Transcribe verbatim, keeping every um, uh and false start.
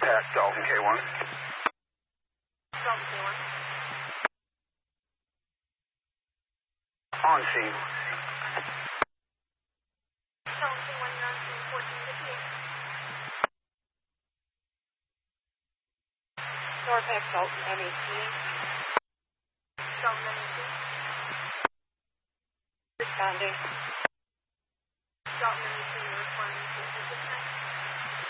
Pat, Dalton K one. Dalton K one. On scene. Dalton K one, you're on scene fourteen fifty-eight. Norpac, Dalton M eighteen. Dalton M eighteen. Responding. Dalton M eighteen.